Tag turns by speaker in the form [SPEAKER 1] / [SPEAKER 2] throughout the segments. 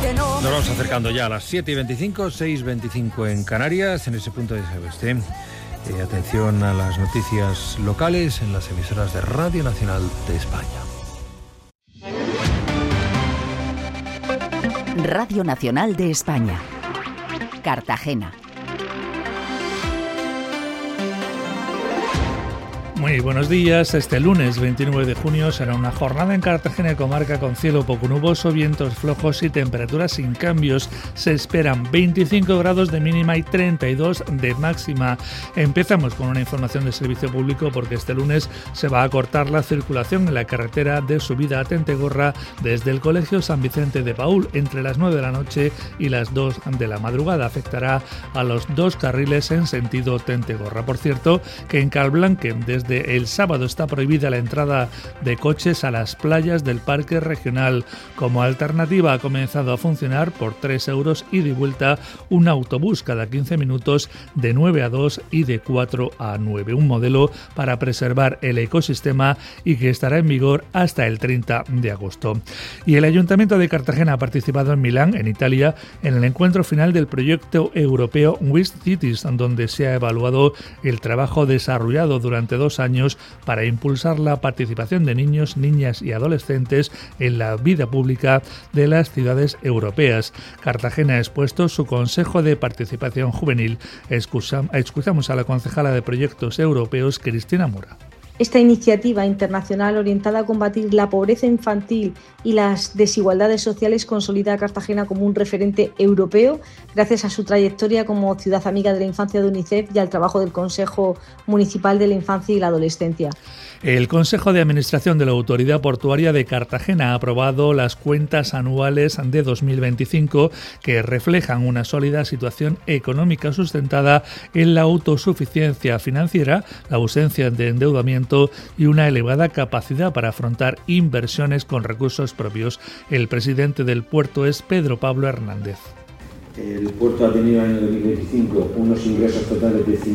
[SPEAKER 1] Nos vamos acercando ya a las 7:25, 6:25 en Canarias, en ese punto de oeste. Atención a las noticias locales en las emisoras de Radio Nacional de España.
[SPEAKER 2] Radio Nacional de España. Cartagena.
[SPEAKER 3] Muy buenos días. Este lunes 29 de junio será una jornada en Cartagena y comarca con cielo poco nuboso, vientos flojos y temperaturas sin cambios. Se esperan 25 grados de mínima y 32 de máxima. Empezamos con una información de servicio público porque este lunes se va a cortar la circulación en la carretera de subida a Tentegorra desde el Colegio San Vicente de Paúl entre las 9 de la noche y las 2 de la madrugada. Afectará a los dos carriles en sentido Tentegorra. Por cierto, que en Calblanque desde el sábado está prohibida la entrada de coches a las playas del Parque Regional. Como alternativa ha comenzado a funcionar por 3 euros ida y vuelta un autobús cada 15 minutos de 9 a 2 y de 4 a 9. Un modelo para preservar el ecosistema y que estará en vigor hasta el 30 de agosto. Y el Ayuntamiento de Cartagena ha participado en Milán, en Italia, en el encuentro final del proyecto europeo With Cities, donde se ha evaluado el trabajo desarrollado durante 2 años para impulsar la participación de niños, niñas y adolescentes en la vida pública de las ciudades europeas. Cartagena ha expuesto su Consejo de Participación Juvenil. Escuchamos a la concejala de Proyectos Europeos, Cristina Mora.
[SPEAKER 4] Esta iniciativa internacional orientada a combatir la pobreza infantil y las desigualdades sociales consolida a Cartagena como un referente europeo gracias a su trayectoria como ciudad amiga de la infancia de UNICEF y al trabajo del Consejo Municipal de la Infancia y la Adolescencia.
[SPEAKER 3] El Consejo de Administración de la Autoridad Portuaria de Cartagena ha aprobado las cuentas anuales de 2025 que reflejan una sólida situación económica sustentada en la autosuficiencia financiera, la ausencia de endeudamiento y una elevada capacidad para afrontar inversiones con recursos propios. El presidente del puerto es Pedro Pablo Hernández.
[SPEAKER 5] El puerto ha tenido en el año 2025 unos ingresos totales de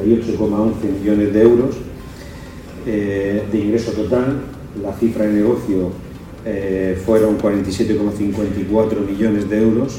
[SPEAKER 5] 58,11 millones de euros. De ingreso total, la cifra de negocio fueron 47,54 millones de euros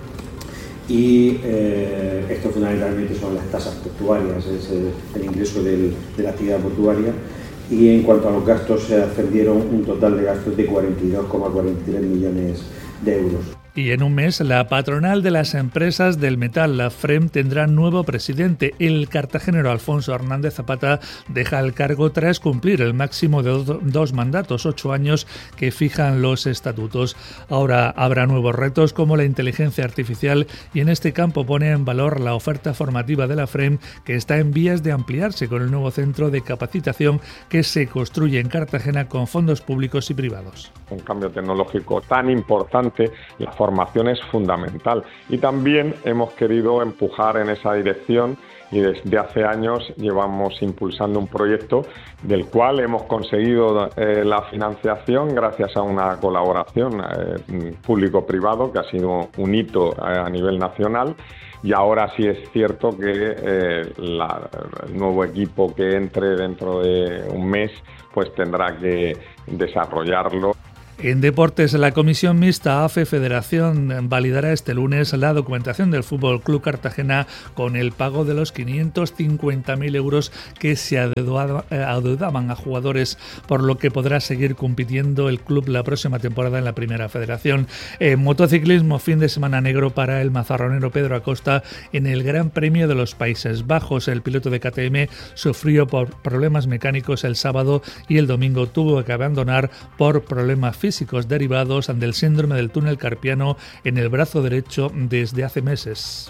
[SPEAKER 5] y esto fundamentalmente son las tasas portuarias, es el ingreso de la actividad portuaria, y en cuanto a los gastos se ascendieron un total de gastos de 42,43 millones de euros.
[SPEAKER 3] Y en un mes, la patronal de las empresas del metal, la FREM, tendrá nuevo presidente. El cartagenero Alfonso Hernández Zapata deja el cargo tras cumplir el máximo de 2 mandatos, 8 años que fijan los estatutos. Ahora habrá nuevos retos como la inteligencia artificial y en este campo pone en valor la oferta formativa de la FREM, que está en vías de ampliarse con el nuevo centro de capacitación que se construye en Cartagena con fondos públicos y privados.
[SPEAKER 6] Un cambio tecnológico tan importante, la formación es fundamental y también hemos querido empujar en esa dirección y desde hace años llevamos impulsando un proyecto del cual hemos conseguido la financiación gracias a una colaboración público-privado que ha sido un hito a nivel nacional. Y ahora sí es cierto que el nuevo equipo que entre dentro de un mes pues tendrá que desarrollarlo.
[SPEAKER 3] En deportes, la Comisión Mixta AFE-Federación validará este lunes la documentación del Fútbol Club Cartagena con el pago de los 550.000 euros que se adeudaban a jugadores, por lo que podrá seguir compitiendo el club la próxima temporada en la Primera Federación. En motociclismo, fin de semana negro para el mazarronero Pedro Acosta en el Gran Premio de los Países Bajos. El piloto de KTM sufrió por problemas mecánicos el sábado y el domingo tuvo que abandonar por problemas físicos derivados del síndrome del túnel carpiano en el brazo derecho desde hace meses.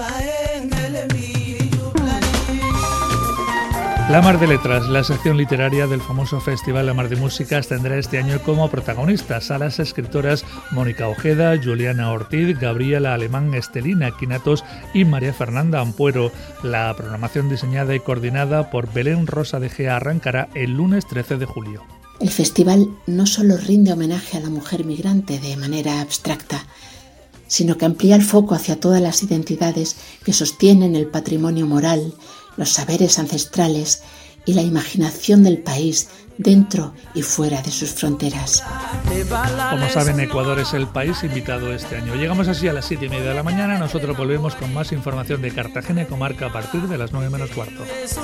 [SPEAKER 3] La Mar de Letras, la sección literaria del famoso Festival La Mar de Músicas, tendrá este año como protagonistas a las escritoras Mónica Ojeda, Juliana Ortiz, Gabriela Alemán, Estelina Quinatos y María Fernanda Ampuero. La programación diseñada y coordinada por Belén Rosa de Gea arrancará el lunes 13 de julio.
[SPEAKER 7] El festival no solo rinde homenaje a la mujer migrante de manera abstracta, sino que amplía el foco hacia todas las identidades que sostienen el patrimonio moral, los saberes ancestrales y la imaginación del país dentro y fuera de sus fronteras.
[SPEAKER 3] Como saben, Ecuador es el país invitado este año. Llegamos así a las 7:30 de la mañana. Nosotros volvemos con más información de Cartagena y comarca a partir de las 9 menos cuarto.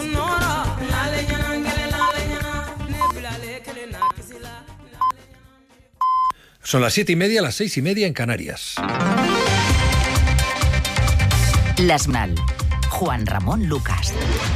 [SPEAKER 1] Son las 7:30, las 6:30 en Canarias.
[SPEAKER 2] Las Mal. Juan Ramón Lucas.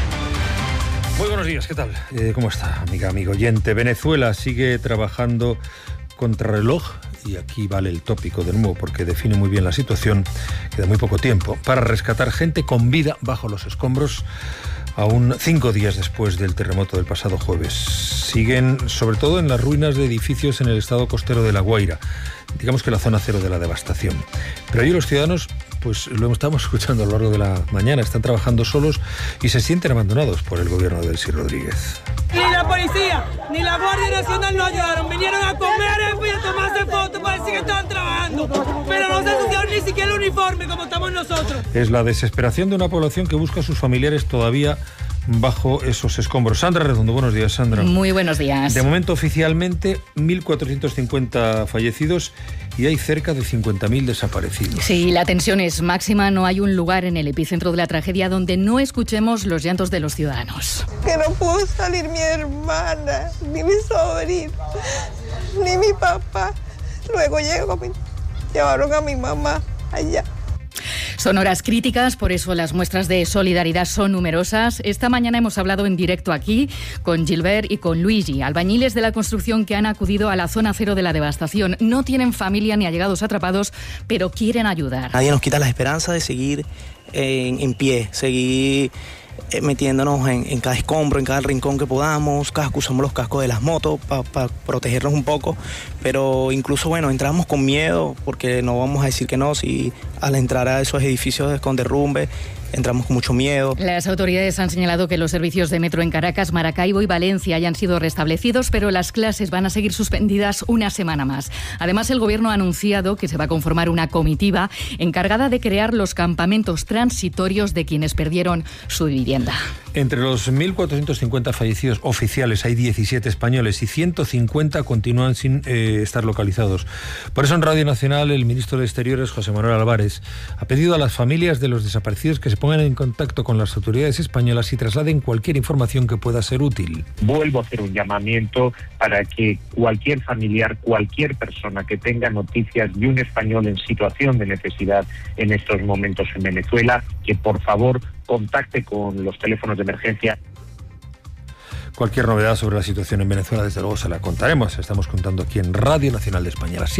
[SPEAKER 1] Muy buenos días, ¿qué tal? ¿Cómo está, amigo oyente? Venezuela sigue trabajando contrarreloj, y aquí vale el tópico de nuevo porque define muy bien la situación, queda muy poco tiempo, para rescatar gente con vida bajo los escombros, aún 5 días después del terremoto del pasado jueves. Siguen sobre todo en las ruinas de edificios en el estado costero de La Guaira, digamos que la zona cero de la devastación. Pero allí los ciudadanos, pues lo estamos escuchando a lo largo de la mañana, están trabajando solos y se sienten abandonados por el gobierno de Delcy Rodríguez.
[SPEAKER 8] Ni la policía, ni la Guardia Nacional nos ayudaron. Vinieron a comer y a tomarse fotos para decir que estaban trabajando. Pero no se asociaron ni siquiera el uniforme como estamos nosotros.
[SPEAKER 1] Es la desesperación de una población que busca a sus familiares todavía bajo esos escombros. Sandra Redondo, buenos días, Sandra.
[SPEAKER 9] Muy buenos días.
[SPEAKER 1] De momento, oficialmente, 1.450 fallecidos y hay cerca de 50.000 desaparecidos.
[SPEAKER 9] Sí, la tensión es máxima. No hay un lugar en el epicentro de la tragedia donde no escuchemos los llantos de los ciudadanos.
[SPEAKER 10] Que no pudo salir mi hermana, ni mi sobrino, ni mi papá. Luego llevaron a mi mamá allá.
[SPEAKER 9] Son horas críticas, por eso las muestras de solidaridad son numerosas. Esta mañana hemos hablado en directo aquí con Gilbert y con Luigi, albañiles de la construcción que han acudido a la zona cero de la devastación. No tienen familia ni allegados atrapados, pero quieren ayudar.
[SPEAKER 11] Nadie nos quita la esperanza de seguir en pie, seguir metiéndonos en cada escombro, en cada rincón que podamos. Usamos los cascos de las motos para protegernos un poco, pero incluso, bueno, entramos con miedo porque no vamos a decir que no, si al entrar a esos edificios con derrumbe entramos con mucho miedo.
[SPEAKER 9] Las autoridades han señalado que los servicios de metro en Caracas, Maracaibo y Valencia hayan sido restablecidos, pero las clases van a seguir suspendidas una semana más. Además, el Gobierno ha anunciado que se va a conformar una comitiva encargada de crear los campamentos transitorios de quienes perdieron su vivienda.
[SPEAKER 1] Entre los 1.450 fallecidos oficiales hay 17 españoles y 150 continúan sin estar localizados. Por eso en Radio Nacional el ministro de Exteriores, José Manuel Álvarez, ha pedido a las familias de los desaparecidos que se pongan en contacto con las autoridades españolas y trasladen cualquier información que pueda ser útil.
[SPEAKER 12] Vuelvo a hacer un llamamiento para que cualquier familiar, cualquier persona que tenga noticias de un español en situación de necesidad en estos momentos en Venezuela, que por favor contacte con los teléfonos de emergencia.
[SPEAKER 1] Cualquier novedad sobre la situación en Venezuela, desde luego, se la contaremos. Estamos contando aquí en Radio Nacional de España. A las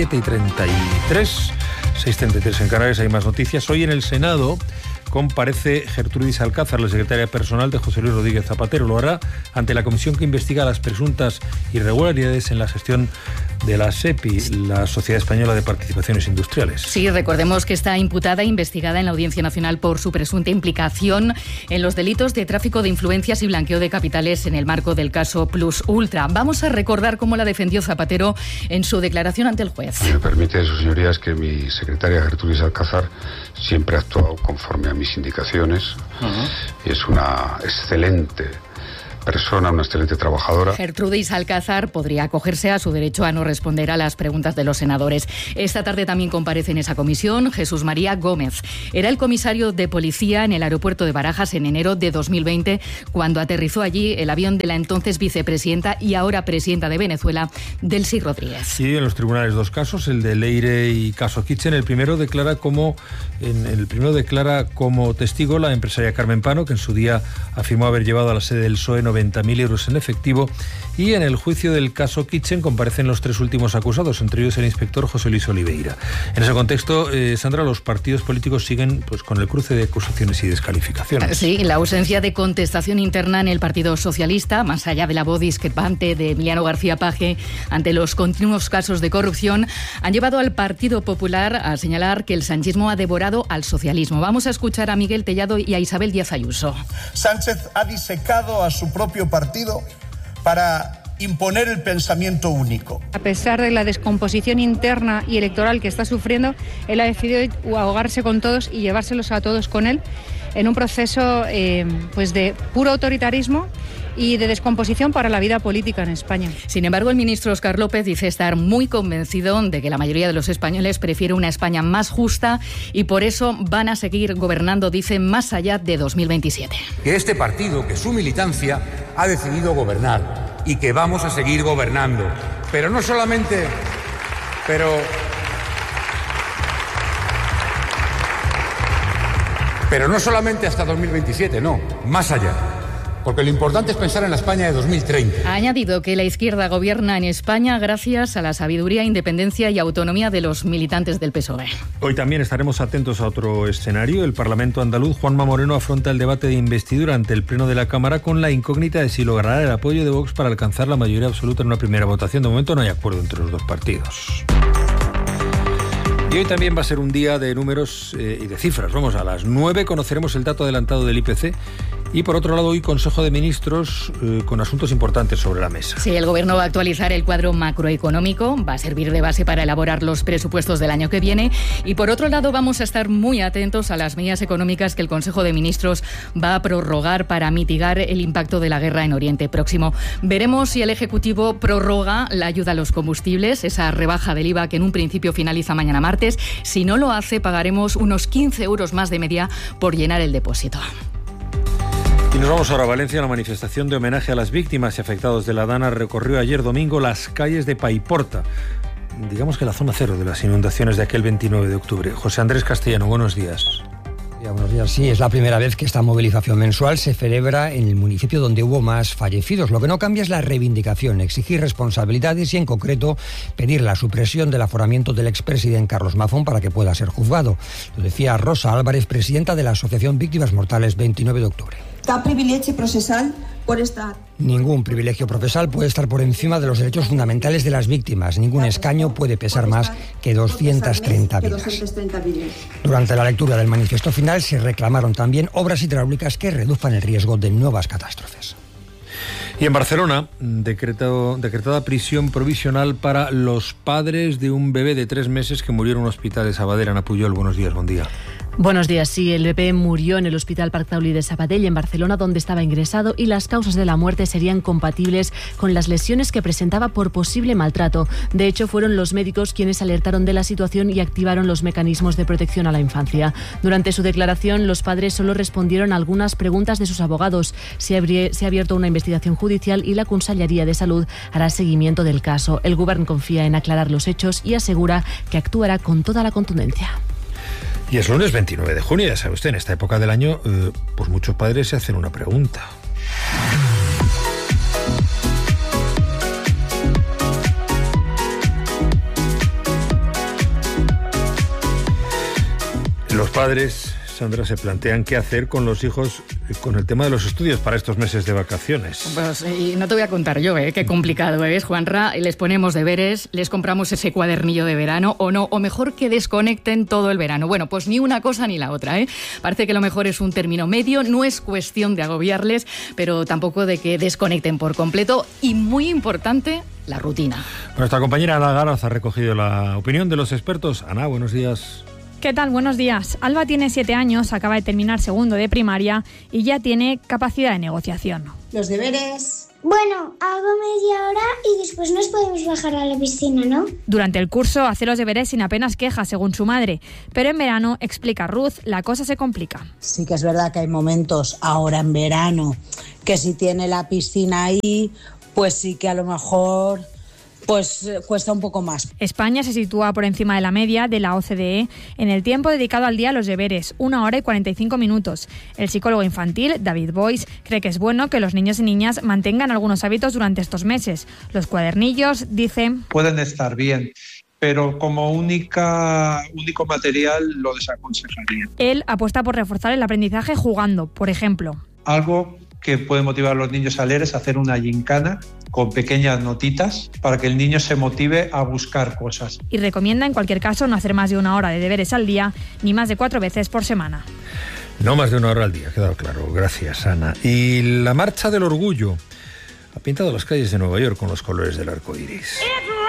[SPEAKER 1] 7:33, 6:33 en Canarias, hay más noticias. Hoy en el Senado comparece Gertrudis Alcázar, la secretaria personal de José Luis Rodríguez Zapatero. Lo hará ante la comisión que investiga las presuntas irregularidades en la gestión de la SEPI, la Sociedad Española de Participaciones Industriales.
[SPEAKER 9] Sí, recordemos que está imputada e investigada en la Audiencia Nacional por su presunta implicación en los delitos de tráfico de influencias y blanqueo de capitales en el marco del caso Plus Ultra. Vamos a recordar cómo la defendió Zapatero en su declaración ante el juez.
[SPEAKER 13] Me permite, sus señorías, que mi secretaria Gertrudis Alcázar siempre ha actuado conforme a mis indicaciones. Es una excelente persona, una excelente trabajadora.
[SPEAKER 9] Gertrudis Alcázar podría acogerse a su derecho a no responder a las preguntas de los senadores. Esta tarde también comparece en esa comisión Jesús María Gómez. Era el comisario de policía en el aeropuerto de Barajas en enero de 2020, cuando aterrizó allí el avión de la entonces vicepresidenta y ahora presidenta de Venezuela, Delcy Rodríguez.
[SPEAKER 1] Y en los tribunales dos casos, el de Leire y caso Kitchen. El primero declara como testigo la empresaria Carmen Pano, que en su día afirmó haber llevado a la sede del PSOE 90.000 euros en efectivo, y en el juicio del caso Kitchen comparecen los tres últimos acusados, entre ellos el inspector José Luis Oliveira. En ese contexto, Sandra, los partidos políticos siguen con el cruce de acusaciones y descalificaciones.
[SPEAKER 9] Sí, la ausencia de contestación interna en el Partido Socialista, más allá de la voz discrepante de Emiliano García Paje ante los continuos casos de corrupción, han llevado al Partido Popular a señalar que el sanchismo ha devorado al socialismo. Vamos a escuchar a Miguel Tellado y a Isabel Díaz Ayuso.
[SPEAKER 14] Sánchez ha disecado a su propio partido para imponer el pensamiento único.
[SPEAKER 15] A pesar de la descomposición interna y electoral que está sufriendo, él ha decidido ahogarse con todos y llevárselos a todos con él en un proceso pues de puro autoritarismo y de descomposición para la vida política en España.
[SPEAKER 9] Sin embargo, el ministro Óscar López dice estar muy convencido de que la mayoría de los españoles prefiere una España más justa y por eso van a seguir gobernando, dice, más allá de 2027.
[SPEAKER 16] Que este partido, que su militancia, ha decidido gobernar y que vamos a seguir gobernando. Pero no solamente... Pero no solamente hasta 2027, no, más allá. Porque lo importante es pensar en la España de 2030.
[SPEAKER 9] Ha añadido que la izquierda gobierna en España gracias a la sabiduría, independencia y autonomía de los militantes del PSOE.
[SPEAKER 1] Hoy también estaremos atentos a otro escenario. El Parlamento andaluz, Juanma Moreno, afronta el debate de investidura ante el Pleno de la Cámara con la incógnita de si logrará el apoyo de Vox para alcanzar la mayoría absoluta en una primera votación. De momento no hay acuerdo entre los dos partidos. Y hoy también va a ser un día de números y de cifras. Vamos, a las 9 conoceremos el dato adelantado del IPC. Y por otro lado, hoy Consejo de Ministros con asuntos importantes sobre la mesa.
[SPEAKER 9] Sí, el Gobierno va a actualizar el cuadro macroeconómico, va a servir de base para elaborar los presupuestos del año que viene. Y por otro lado, vamos a estar muy atentos a las medidas económicas que el Consejo de Ministros va a prorrogar para mitigar el impacto de la guerra en Oriente Próximo. Veremos si el Ejecutivo prorroga la ayuda a los combustibles, esa rebaja del IVA que en un principio finaliza mañana martes. Si no lo hace, pagaremos unos 15 euros más de media por llenar el depósito.
[SPEAKER 1] Y nos vamos ahora a Valencia. La manifestación de homenaje a las víctimas y afectados de la Dana recorrió ayer domingo las calles de Paiporta, digamos que la zona cero de las inundaciones de aquel 29 de octubre. José Andrés Castellano, buenos días.
[SPEAKER 17] Buenos días. Sí, es la primera vez que esta movilización mensual se celebra en el municipio donde hubo más fallecidos. Lo que no cambia es la reivindicación, exigir responsabilidades y, en concreto, pedir la supresión del aforamiento del expresidente Carlos Mazón para que pueda ser juzgado. Lo decía Rosa Álvarez, presidenta de la Asociación Víctimas Mortales 29 de octubre.
[SPEAKER 18] Cap privilegi processal por estar.
[SPEAKER 17] Ningún privilegio procesal puede estar por encima de los derechos fundamentales de las víctimas. Ningún escaño puede pesar más que 230 vidas. Durante la lectura del manifiesto final se reclamaron también obras hidráulicas que reduzcan el riesgo de nuevas catástrofes.
[SPEAKER 1] Y en Barcelona, decretada prisión provisional para los padres de un bebé de 3 meses que murió en un hospital de Sabadell. Ana Puyol, buenos días, buen día.
[SPEAKER 19] Buenos días. Sí, el bebé murió en el Hospital Parc Taulí de Sabadell, en Barcelona, donde estaba ingresado, y las causas de la muerte serían compatibles con las lesiones que presentaba por posible maltrato. De hecho, fueron los médicos quienes alertaron de la situación y activaron los mecanismos de protección a la infancia. Durante su declaración, los padres solo respondieron a algunas preguntas de sus abogados. Se ha abierto una investigación judicial y la Consellería de Salud hará seguimiento del caso. El Govern confía en aclarar los hechos y asegura que actuará con toda la contundencia.
[SPEAKER 1] Y es lunes 29 de junio, ya sabe usted, en esta época del año, pues muchos padres se hacen una pregunta. Los padres, Sandra, se plantean qué hacer con los hijos con el tema de los estudios para estos meses de vacaciones.
[SPEAKER 9] Pues y no te voy a contar yo, qué complicado es, Juanra. Les ponemos deberes, les compramos ese cuadernillo de verano o no, o mejor que desconecten todo el verano. Bueno, pues ni una cosa ni la otra, Parece que lo mejor es un término medio, no es cuestión de agobiarles, pero tampoco de que desconecten por completo. Y muy importante, la rutina.
[SPEAKER 1] Nuestra compañera Ana Garaz ha recogido la opinión de los expertos. Ana, buenos días.
[SPEAKER 20] ¿Qué tal? Buenos días. Alba tiene 7 años, acaba de terminar segundo de primaria y ya tiene capacidad de negociación.
[SPEAKER 21] Los deberes. Bueno, hago media hora y después nos podemos bajar a la piscina, ¿no?
[SPEAKER 20] Durante el curso hace los deberes sin apenas quejas, según su madre. Pero en verano, explica Ruth, la cosa se complica.
[SPEAKER 22] Sí que es verdad que hay momentos ahora en verano que si tiene la piscina ahí, pues sí que a lo mejor pues cuesta un poco más.
[SPEAKER 20] España se sitúa por encima de la media de la OCDE en el tiempo dedicado al día a los deberes, 1 hora y 45 minutos. El psicólogo infantil, David Boyce, cree que es bueno que los niños y niñas mantengan algunos hábitos durante estos meses. Los cuadernillos, dice,
[SPEAKER 23] pueden estar bien, pero como único material lo desaconsejaría.
[SPEAKER 20] Él apuesta por reforzar el aprendizaje jugando, por ejemplo.
[SPEAKER 23] Algo que puede motivar a los niños a leer es hacer una gincana con pequeñas notitas para que el niño se motive a buscar cosas.
[SPEAKER 20] Y recomienda en cualquier caso no hacer más de 1 hora de deberes al día, ni más de 4 veces por semana.
[SPEAKER 1] No más de 1 hora al día, ha quedado claro. Gracias, Ana. Y la marcha del orgullo ha pintado las calles de Nueva York con los colores del arco iris.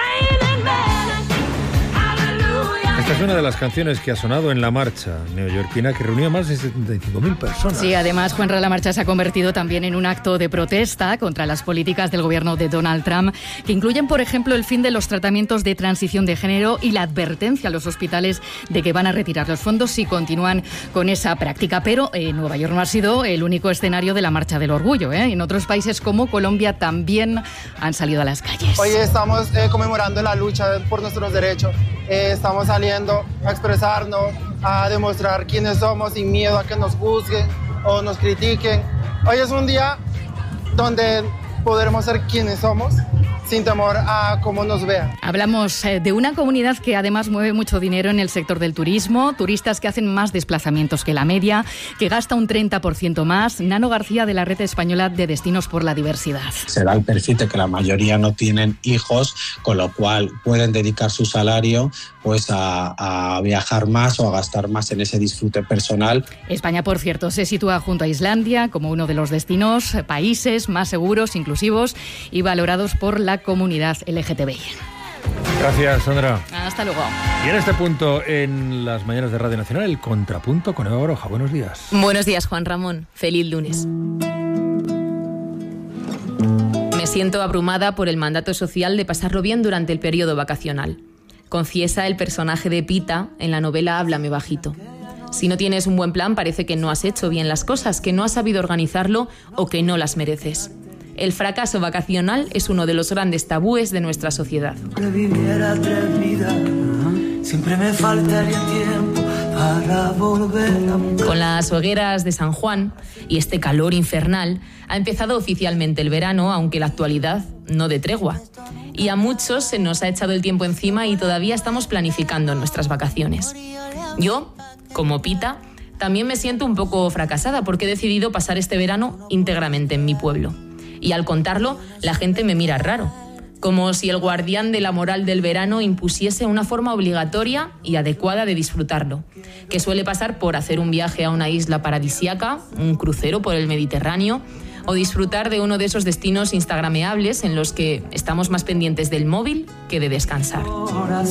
[SPEAKER 1] Esta es una de las canciones que ha sonado en la marcha neoyorquina, que reunió a más de 75.000 personas.
[SPEAKER 9] Sí, además, Juanra, la marcha se ha convertido también en un acto de protesta contra las políticas del gobierno de Donald Trump, que incluyen, por ejemplo, el fin de los tratamientos de transición de género y la advertencia a los hospitales de que van a retirar los fondos si continúan con esa práctica. Pero Nueva York no ha sido el único escenario de la marcha del orgullo, ¿eh? En otros países como Colombia también han salido a las calles.
[SPEAKER 4] Hoy estamos conmemorando la lucha por nuestros derechos. Estamos saliendo a expresarnos, a demostrar quiénes somos sin miedo a que nos juzguen o nos critiquen. Hoy es un día donde podremos ser quienes somos sin temor a cómo nos vean.
[SPEAKER 9] Hablamos de una comunidad que además mueve mucho dinero en el sector del turismo, turistas que hacen más desplazamientos que la media, que gasta un 30% más. Nano García, de la Red Española de Destinos por la Diversidad.
[SPEAKER 5] Se da el perfil de que la mayoría no tienen hijos, con lo cual pueden dedicar su salario pues a viajar más o a gastar más en ese disfrute personal.
[SPEAKER 9] España, por cierto, se sitúa junto a Islandia como uno de los destinos, países más seguros, inclusivos y valorados por la comunidad LGTBI.
[SPEAKER 1] Gracias, Sandra.
[SPEAKER 9] Hasta luego.
[SPEAKER 1] Y en este punto, en las mañanas de Radio Nacional, el contrapunto con Eva Baroja. Buenos días.
[SPEAKER 6] Buenos días, Juan Ramón. Feliz lunes. Me siento abrumada por el mandato social de pasarlo bien durante el periodo vacacional. Confiesa el personaje de Pita en la novela Háblame bajito. Si no tienes un buen plan, parece que no has hecho bien las cosas, que no has sabido organizarlo o que no las mereces. El fracaso vacacional es uno de los grandes tabúes de nuestra sociedad. Siempre me faltaría tiempo para volver a... Con las hogueras de San Juan y este calor infernal, ha empezado oficialmente el verano, aunque la actualidad no de tregua. Y a muchos se nos ha echado el tiempo encima y todavía estamos planificando nuestras vacaciones. Yo, como Pita, también me siento un poco fracasada porque he decidido pasar este verano íntegramente en mi pueblo. Y al contarlo, la gente me mira raro, como si el guardián de la moral del verano impusiese una forma obligatoria y adecuada de disfrutarlo, que suele pasar por hacer un viaje a una isla paradisíaca, un crucero por el Mediterráneo, o disfrutar de uno de esos destinos instagrameables en los que estamos más pendientes del móvil que de descansar.